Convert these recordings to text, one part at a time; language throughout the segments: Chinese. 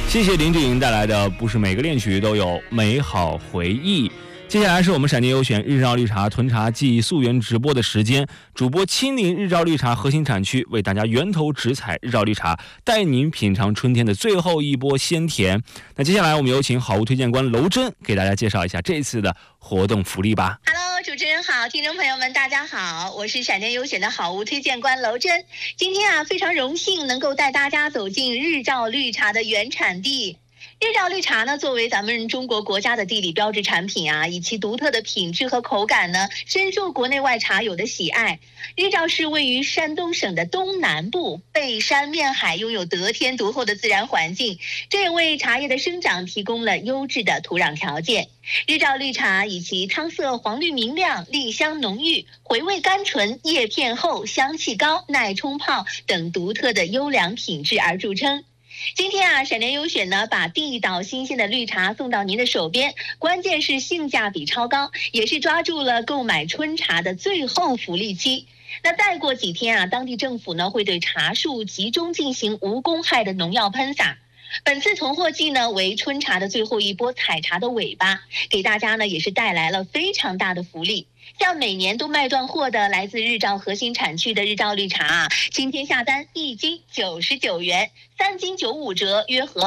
谢谢林志颖带来的不是每个恋曲都有美好回忆。接下来是我们闪电优选日照绿茶囤茶季溯源直播的时间，主播亲临日照绿茶核心产区，为大家源头直采日照绿茶，带您品尝春天的最后一波鲜甜。那接下来我们有请好物推荐官娄真给大家介绍一下这次的活动福利吧。 Hello， 主持人好，听众朋友们大家好，我是闪电优选的好物推荐官娄真。今天非常荣幸能够带大家走进日照绿茶的原产地。日照绿茶呢，作为咱们中国国家的地理标志产品以其独特的品质和口感呢，深受国内外茶友的喜爱。日照是位于山东省的东南部，背山面海，拥有得天独厚的自然环境，这也为茶叶的生长提供了优质的土壤条件。日照绿茶以其汤色黄绿明亮、栗香浓郁、回味甘醇、叶片厚、香气高、耐冲泡等独特的优良品质而著称。今天闪电优选呢，把地道新鲜的绿茶送到您的手边，关键是性价比超高，也是抓住了购买春茶的最后福利期。那再过几天当地政府呢会对茶树集中进行无公害的农药喷洒。本次囤货季呢为春茶的最后一波采茶的尾巴，给大家呢也是带来了非常大的福利。像每年都卖断货的来自日照核心产区的日照绿茶今天下单1斤99元，3斤95折，约合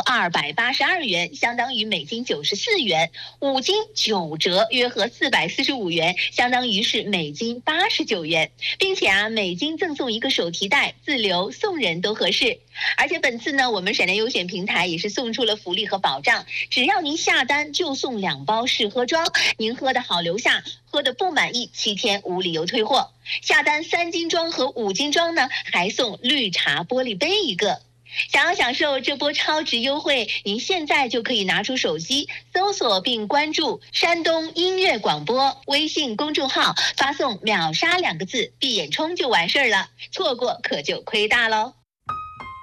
282元，相当于每斤94元；5斤9折，约合445元，相当于是每斤89元，并且每斤赠送一个手提袋，自留送人都合适。而且本次呢，我们闪电优选平台也是送出了福利和保障，只要您下单就送2包试喝装，您喝的好留下，喝的不满意7天无理由退货。下单3斤装和5斤装呢，还送绿茶玻璃杯一个。想要享受这波超值优惠，您现在就可以拿出手机搜索并关注山东音乐广播微信公众号，发送秒杀2个字，闭眼冲就完事儿了，错过可就亏大喽。